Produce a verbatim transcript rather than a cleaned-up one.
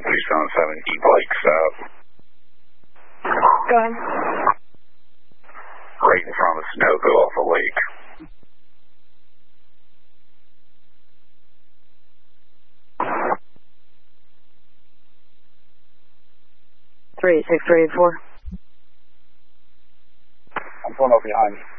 three seven seven, E Blake South. Go ahead. Right in front of Sunoco off the lake. three six three eight four. I'm pulling up behind you.